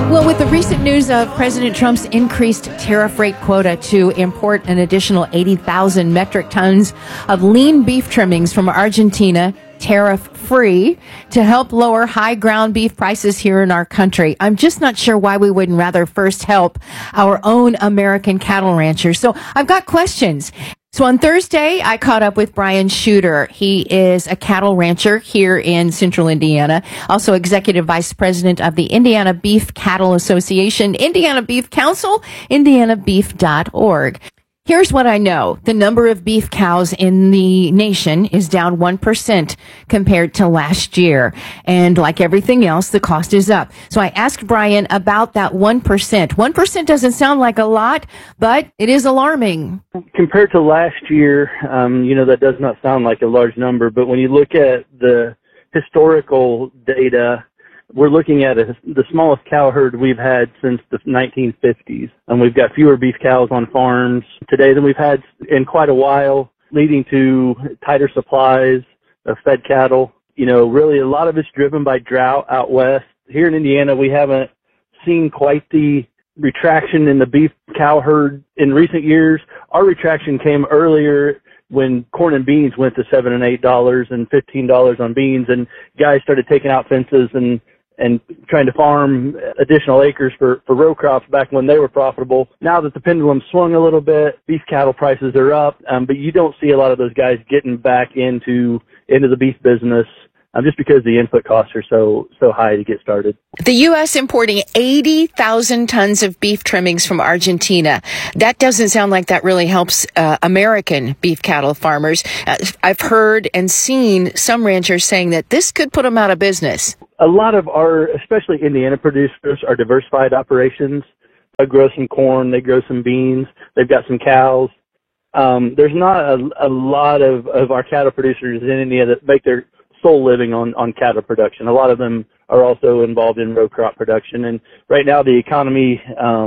Well, with the recent news of President Trump's increased tariff rate quota to import an additional 80,000 metric tons of lean beef trimmings from Argentina, tariff-free, to help lower high ground beef prices here in our country, I'm just not sure why we wouldn't rather first help our own American cattle ranchers. So I've got questions. So on Thursday, I caught up with Brian Shooter. He is a cattle rancher here in central Indiana, also executive vice president of the Indiana Beef Cattle Association, Indiana Beef Council, indianabeef.org. Here's what I know. The number of beef cows in the nation is down 1% compared to last year. And like everything else, the cost is up. So I asked Brian about that 1%. 1% doesn't sound like a lot, but it is alarming. Compared to last year, that does not sound like a large number. But when you look at the historical data, we're looking at the smallest cow herd we've had since the 1950s. And we've got fewer beef cows on farms today than we've had in quite a while, leading to tighter supplies of fed cattle. Really a lot of it's driven by drought out west. Here in Indiana, we haven't seen quite the retraction in the beef cow herd in recent years. Our retraction came earlier when corn and beans went to $7 and $8 and $15 on beans, and guys started taking out fences and trying to farm additional acres for row crops back when they were profitable. Now that the pendulum swung a little bit, beef cattle prices are up, but you don't see a lot of those guys getting back into the beef business just because the input costs are so high to get started. The U.S. importing 80,000 tons of beef trimmings from Argentina. That doesn't sound like that really helps American beef cattle farmers. I've heard and seen some ranchers saying that this could put them out of business. A lot of our, especially Indiana producers, are diversified operations. They grow some corn, they grow some beans, they've got some cows. There's not a lot of our cattle producers in Indiana that make their sole living on cattle production. A lot of them are also involved in row crop production. And right now the economy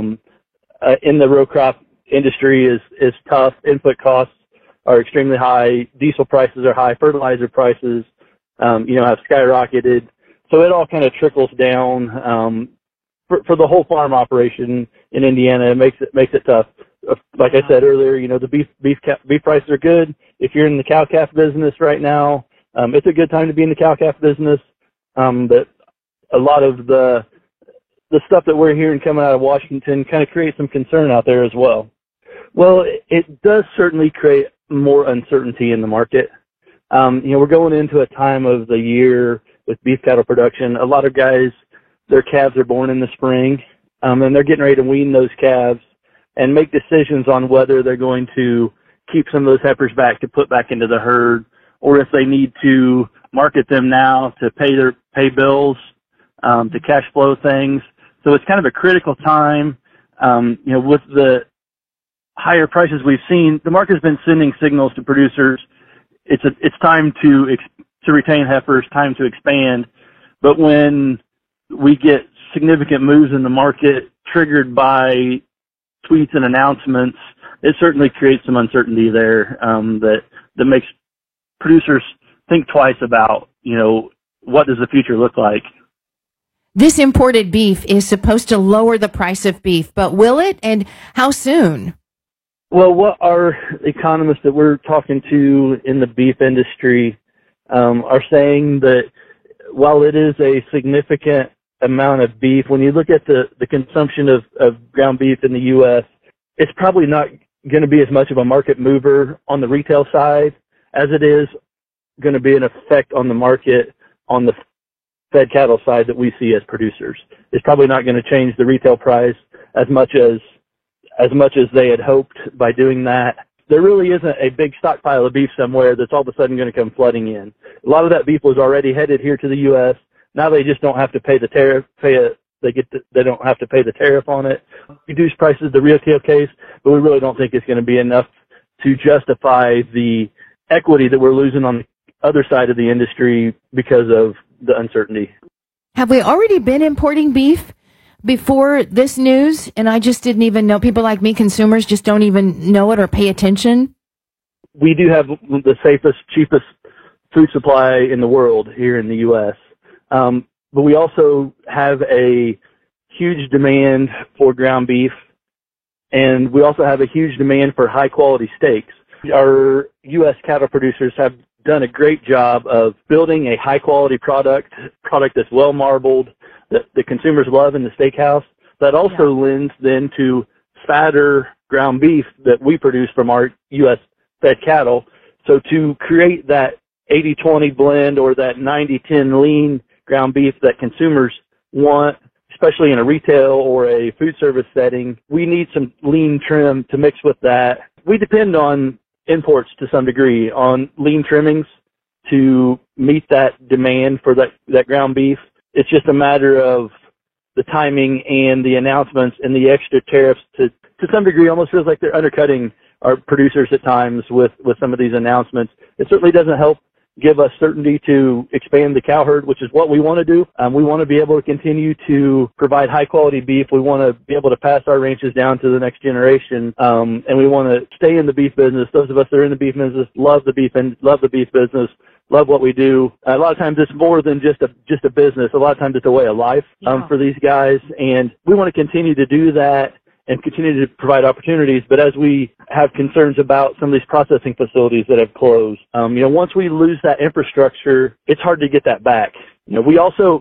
in the row crop industry is tough. Input costs are extremely high. Diesel prices are high. Fertilizer prices, have skyrocketed. So it all kind of trickles down for the whole farm operation in Indiana. It makes it tough. Like I said earlier, the beef prices are good. If you're in the cow-calf business right now, it's a good time to be in the cow-calf business. But a lot of the stuff that we're hearing coming out of Washington kind of creates some concern out there as well. Well, it does certainly create more uncertainty in the market. We're going into a time of the year with beef cattle production. A lot of guys, their calves are born in the spring, and they're getting ready to wean those calves and make decisions on whether they're going to keep some of those heifers back to put back into the herd, or if they need to market them now to pay bills, to cash flow things. So it's kind of a critical time. With the higher prices we've seen, the market's been sending signals to producers. It's time to retain heifers, time to expand. But when we get significant moves in the market triggered by tweets and announcements, it certainly creates some uncertainty there that makes producers think twice about, what does the future look like? This imported beef is supposed to lower the price of beef, but will it, and how soon? Well, what our economists that we're talking to in the beef industry are saying that while it is a significant amount of beef, when you look at the consumption of ground beef in the U.S., it's probably not going to be as much of a market mover on the retail side as it is going to be an effect on the market on the fed cattle side that we see as producers. It's probably not going to change the retail price as much as they had hoped by doing that. There really isn't a big stockpile of beef somewhere that's all of a sudden going to come flooding in. A lot of that beef was already headed here to the U.S. Now they just don't have to pay the tariff. They don't have to pay the tariff on it. Reduce prices, the retail case, but we really don't think it's going to be enough to justify the equity that we're losing on the other side of the industry because of the uncertainty. Have we already been importing beef before this news? And I just didn't even know. People like me, consumers, just don't even know it or pay attention. We do have the safest, cheapest food supply in the world here in the U.S. But we also have a huge demand for ground beef, and we also have a huge demand for high-quality steaks. Our U.S. cattle producers have done a great job of building a high-quality product that's well-marbled, that the consumers love in the steakhouse, that also lends then to fatter ground beef that we produce from our U.S. fed cattle. So to create that 80-20 blend or that 90-10 lean ground beef that consumers want, especially in a retail or a food service setting, we need some lean trim to mix with that. We depend on imports to some degree on lean trimmings to meet that demand for that ground beef. It's just a matter of the timing and the announcements and the extra tariffs to some degree almost feels like they're undercutting our producers at times with some of these announcements. It certainly doesn't help give us certainty to expand the cow herd, which is what we want to do. We want to be able to continue to provide high quality beef. We want to be able to pass our ranches down to the next generation. And we want to stay in the beef business. Those of us that are in the beef business love the beef business, love what we do. A lot of times it's more than just a business. A lot of times it's a way of life, for these guys. And we want to continue to do that and continue to provide opportunities. But as we have concerns about some of these processing facilities that have closed, once we lose that infrastructure, it's hard to get that back. We also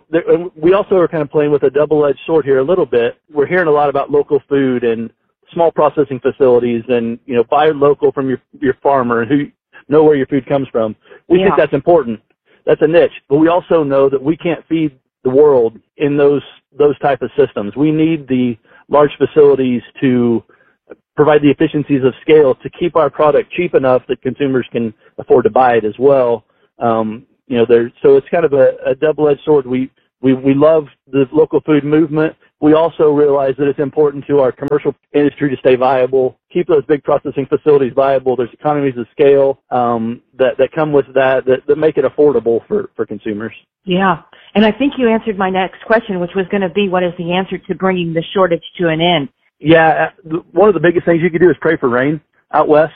are kind of playing with a double-edged sword here a little bit. We're hearing a lot about local food and small processing facilities and, buy local from your farmer and who know where your food comes from. We think that's important. That's a niche. But we also know that we can't feed the world in those type of systems. We need the large facilities to provide the efficiencies of scale to keep our product cheap enough that consumers can afford to buy it as well. So it's kind of a double-edged sword. We love the local food movement. We also realize that it's important to our commercial industry to stay viable, keep those big processing facilities viable. There's economies of scale that come with that make it affordable for consumers. Yeah, and I think you answered my next question, which was going to be, what is the answer to bringing the shortage to an end? Yeah, one of the biggest things you could do is pray for rain out west.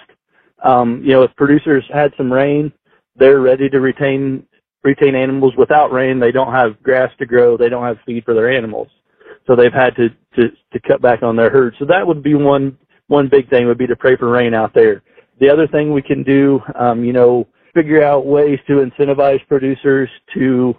If producers had some rain, they're ready to retain animals. Without rain, they don't have grass to grow. They don't have feed for their animals. So they've had to cut back on their herd. So that would be one big thing, would be to pray for rain out there. The other thing we can do, figure out ways to incentivize producers to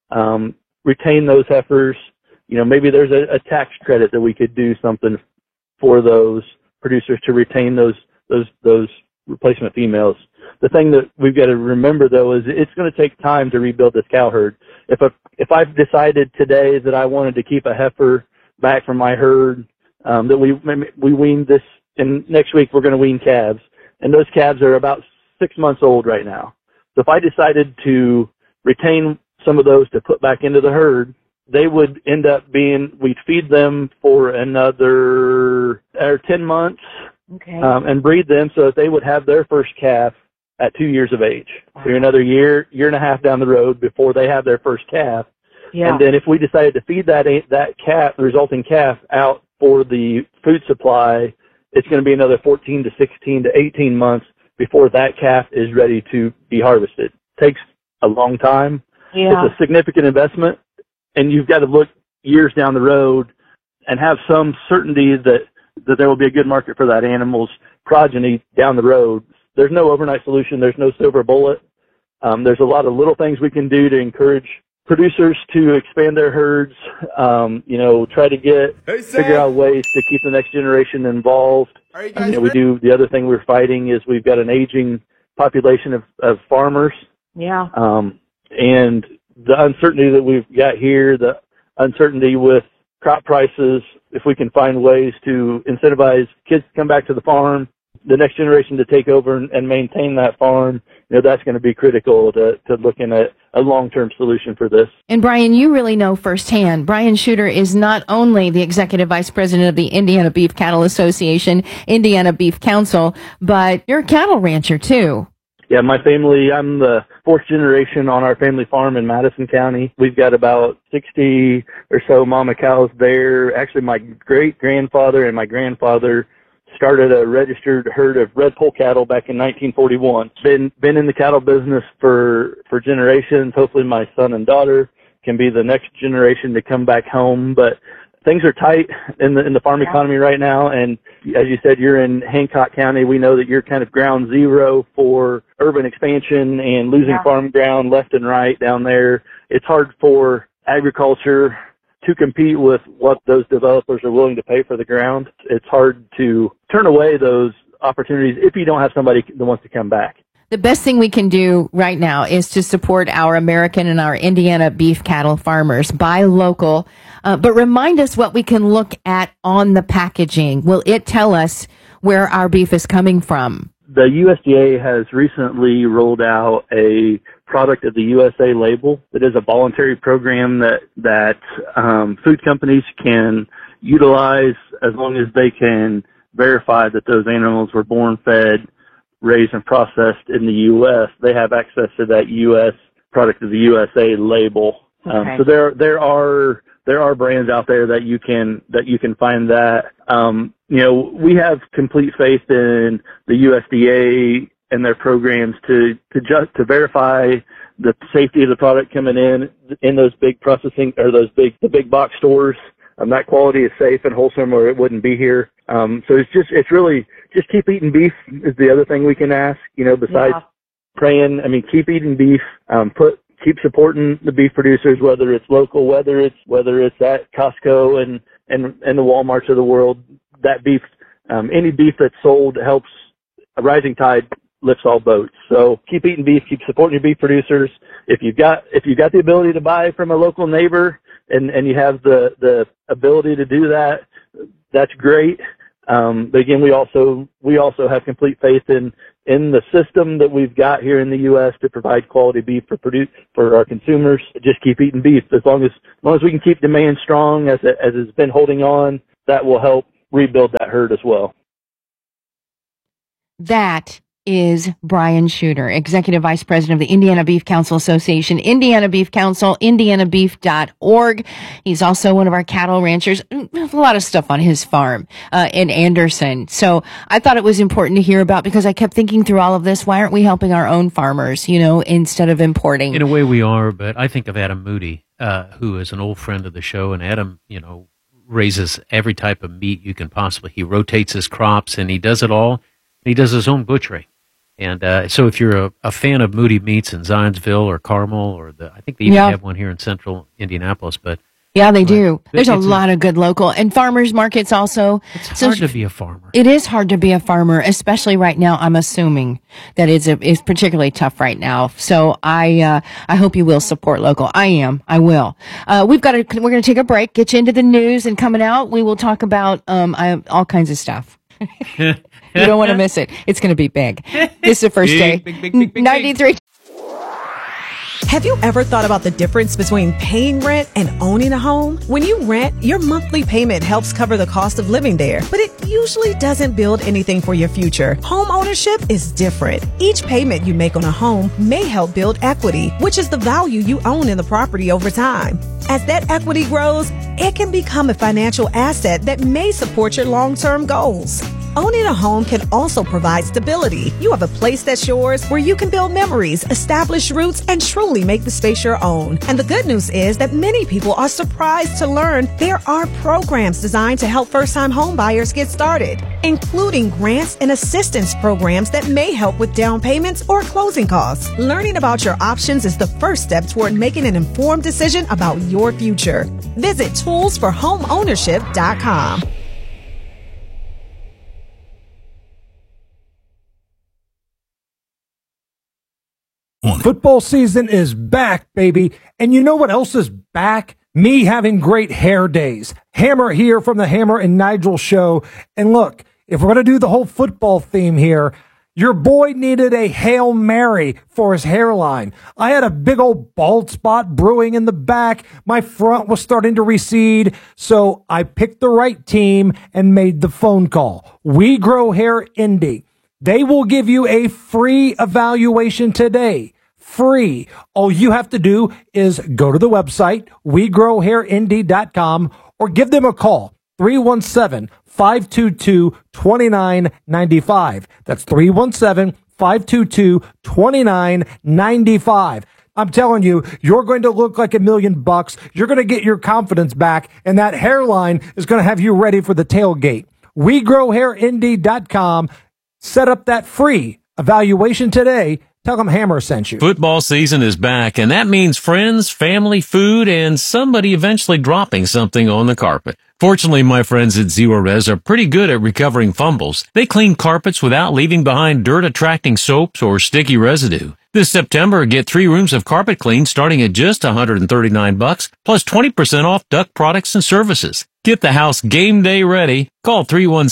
retain those heifers. Maybe there's a tax credit that we could do something for those producers to retain those replacement females. The thing that we've got to remember, though, is it's going to take time to rebuild this cow herd. If I've decided today that I wanted to keep a heifer back from my herd, that we weaned this, and next week we're going to wean calves, and those calves are about 6 months old right now. So if I decided to retain some of those to put back into the herd, they would end up we'd feed them for another 10 months, and breed them so that they would have their first calf at 2 years of age. So you're another year and a half down the road before they have their first calf. Yeah. And then if we decided to feed that calf, the resulting calf, out for the food supply, it's going to be another 14 to 16 to 18 months before that calf is ready to be harvested. It takes a long time. Yeah. It's a significant investment, and you've got to look years down the road and have some certainty that there will be a good market for that animal's progeny down the road. There's no overnight solution. There's no silver bullet. There's a lot of little things we can do to encourage producers to expand their herds, try to figure out ways to keep the next generation involved. Are you guys ready? We do. The other thing we're fighting is we've got an aging population of farmers. Yeah. And the uncertainty that we've got here, the uncertainty with crop prices, if we can find ways to incentivize kids to come back to the farm, the next generation to take over and maintain that farm, that's going to be critical to looking at a long-term solution for this. And Brian, you really know firsthand. Brian Shooter is not only the executive vice president of the Indiana Beef Cattle Association, Indiana Beef Council, but you're a cattle rancher too. Yeah, my family, I'm the fourth generation on our family farm in Madison County. We've got about 60 or so mama cows there. Actually, my great-grandfather and my grandfather started a registered herd of red poll cattle back in 1941. Been in the cattle business for generations. Hopefully my son and daughter can be the next generation to come back home. But things are tight in the farm economy right now. And as you said, you're in Hancock County. We know that you're kind of ground zero for urban expansion and losing farm ground left and right down there. It's hard for agriculture to compete with what those developers are willing to pay for the ground. It's hard to turn away those opportunities if you don't have somebody that wants to come back. The best thing we can do right now is to support our American and our Indiana beef cattle farmers. Buy local, but remind us what we can look at on the packaging. Will it tell us where our beef is coming from? The USDA has recently rolled out a product of the USA label that is a voluntary program that food companies can utilize as long as they can verify that those animals were born, fed, raised, and processed in the U.S. They have access to that U.S. product of the USA label. Okay. So there are brands out there that you can find that. We have complete faith in the USDA and their programs to verify the safety of the product coming in those big processing or the big box stores. That quality is safe and wholesome, or it wouldn't be here. So it's really just keep eating beef is the other thing we can ask. Besides praying, keep eating beef. Keep supporting the beef producers, whether it's local, whether it's at Costco and the Walmarts of the world. That beef, any beef that's sold helps. A rising tide lifts all boats. So keep eating beef, keep supporting your beef producers. If you've got the ability to buy from a local neighbor and you have the ability to do that, that's great. But again, we also have complete faith in the system that we've got here in the U.S. to provide quality beef for our consumers. Just keep eating beef. As long as we can keep demand strong as it's been holding on, that will help rebuild that herd as well. That is Brian Shooter, Executive Vice President of the Indiana Beef Council Association, Indiana Beef Council, indianabeef.org. He's also one of our cattle ranchers. A lot of stuff on his farm in Anderson. So I thought it was important to hear about because I kept thinking through all of this. Why aren't we helping our own farmers, instead of importing? In a way we are, but I think of Adam Moody, who is an old friend of the show, and Adam, raises every type of meat you can possibly. He rotates his crops, and he does it all. He does his own butchery. And so if you're a fan of Moody Meats in Zionsville or Carmel, I think they even have one here in central Indianapolis. But yeah, they do. There's a lot of good local and farmers markets also. It's hard to be a farmer. It is hard to be a farmer, especially right now. I'm assuming that it's particularly tough right now. So I hope you will support local. I will. We're going to take a break, get you into the news, and coming out, we will talk about all kinds of stuff. You don't want to miss it. It's going to be big. This is the first day. Big, 93. Have you ever thought about the difference between paying rent and owning a home? When you rent, your monthly payment helps cover the cost of living there, but it usually doesn't build anything for your future. Home ownership is different. Each payment you make on a home may help build equity, which is the value you own in the property over time. As that equity grows, it can become a financial asset that may support your long-term goals. Owning a home can also provide stability. You have a place that's yours where you can build memories, establish roots, and truly make the space your own. And the good news is that many people are surprised to learn there are programs designed to help first-time home buyers get started, including grants and assistance programs that may help with down payments or closing costs. Learning about your options is the first step toward making an informed decision about your future. Visit toolsforhomeownership.com. Football season is back, baby. And you know what else is back? Me having great hair days. Hammer here from the Hammer and Nigel show. And look, if we're going to do the whole football theme here, your boy needed a Hail Mary for his hairline. I had a big old bald spot brewing in the back. My front was starting to recede. So I picked the right team and made the phone call. We Grow Hair Indy. They will give you a free evaluation today. Free. All you have to do is go to the website, wegrowhairindy.com, or give them a call, 317-522-2995. That's 317-522-2995. I'm telling you, you're going to look like $1 million. You're going to get your confidence back, and that hairline is going to have you ready for the tailgate. WeGrowHairIndy.com. Set up that free evaluation today. Tell them Hammer sent you. Football season is back, and that means friends, family, food, and somebody eventually dropping something on the carpet. Fortunately, my friends at Zerorez are pretty good at recovering fumbles. They clean carpets without leaving behind dirt-attracting soaps or sticky residue. This September, get 3 rooms of carpet clean starting at just $139, plus 20% off duct products and services. Get the house game day ready. Call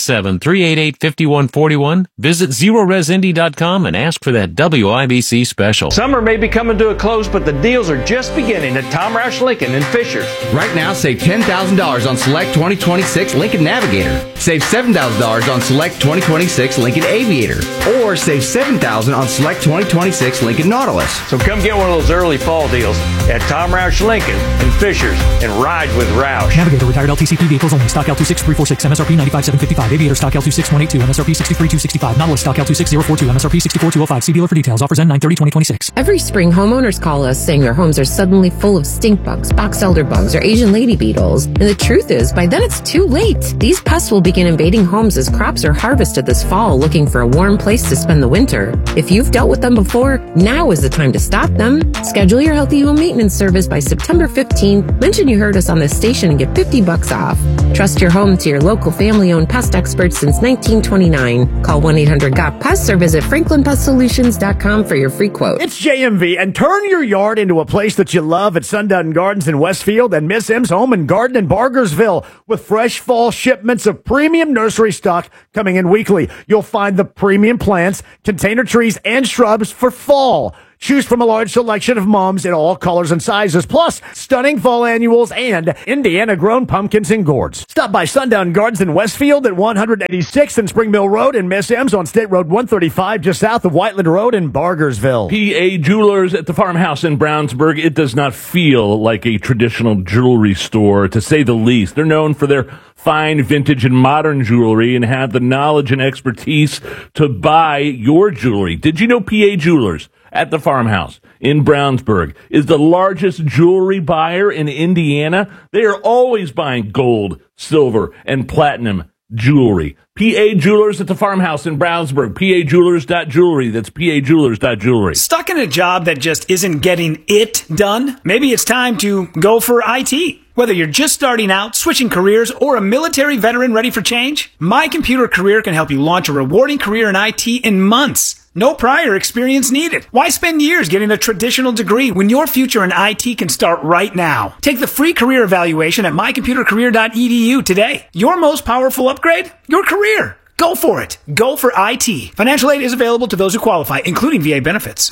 317-388-5141. Visit ZeroResIndy.com and ask for that WIBC special. Summer may be coming to a close, but the deals are just beginning at Tom Roush Lincoln in Fishers. Right now, save $10,000 on select 2026 Lincoln Navigator. Save $7,000 on select 2026 Lincoln Aviator. Or save $7,000 on select 2026 Lincoln Nautilus. So come get one of those early fall deals at Tom Roush Lincoln in Fishers and ride with Roush. Navigator retired LTCP vehicles only. Stock L26346, MSRP 95,755. Aviator stock L26182, MSRP 63,265. Nautilus stock L26042, MSRP 64,205. See dealer for details. Offers end 9/30/2026. Every spring, homeowners call us saying their homes are suddenly full of stink bugs, box elder bugs, or Asian lady beetles. And the truth is, by then it's too late. These pests will begin invading homes as crops are harvested this fall, looking for a warm place to spend the winter. If you've dealt with them before, now is the time to stop them. Schedule your Healthy Home Maintenance service by September 15th. Mention you heard us on this station and get $50 off. Trust your home to your local family-owned pest experts since 1929. Call 1-800-GOT-PESTS or visit franklinpestsolutions.com for your free quote. It's JMV, and turn your yard into a place that you love at Sundown Gardens in Westfield and Miss M's Home and Garden in Bargersville with fresh fall shipments of premium nursery stock coming in weekly. You'll find the premium plants, container trees, and shrubs for fall. Choose from a large selection of mums in all colors and sizes, plus stunning fall annuals and Indiana-grown pumpkins and gourds. Stop by Sundown Gardens in Westfield at 186th and Spring Mill Road and Miss M's on State Road 135 just south of Whiteland Road in Bargersville. PA Jewelers at the Farmhouse in Brownsburg. It does not feel like a traditional jewelry store, to say the least. They're known for their fine vintage and modern jewelry and have the knowledge and expertise to buy your jewelry. Did you know PA Jewelers at the Farmhouse in Brownsburg is the largest jewelry buyer in Indiana? They are always buying gold, silver, and platinum jewelry. PA Jewelers at the Farmhouse in Brownsburg. PAJewelers.jewelry. That's PAJewelers.jewelry. Stuck in a job that just isn't getting it done? Maybe it's time to go for IT. Whether you're just starting out, switching careers, or a military veteran ready for change, My Computer Career can help you launch a rewarding career in IT in months. No prior experience needed. Why spend years getting a traditional degree when your future in IT can start right now? Take the free career evaluation at mycomputercareer.edu today. Your most powerful upgrade? Your career. Go for it. Go for IT. Financial aid is available to those who qualify, including VA benefits.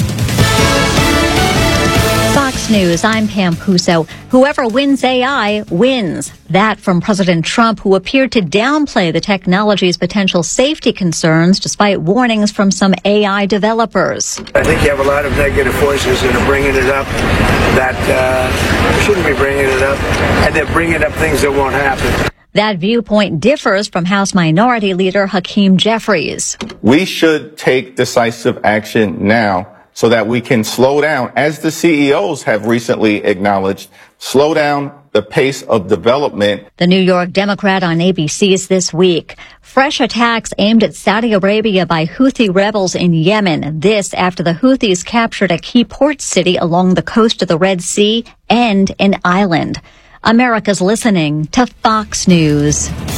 Fox News, I'm Pam Puso. Whoever wins AI wins. That from President Trump, who appeared to downplay the technology's potential safety concerns despite warnings from some AI developers. I think you have a lot of negative voices that are bringing it up that shouldn't be bringing it up, and they're bringing up things that won't happen. That viewpoint differs from House Minority Leader Hakeem Jeffries. We should take decisive action now so that we can slow down, as the CEOs have recently acknowledged, slow down the pace of development. The New York Democrat on ABC's This Week. Fresh attacks aimed at Saudi Arabia by Houthi rebels in Yemen. This after the Houthis captured a key port city along the coast of the Red Sea and an island. America's listening to Fox News.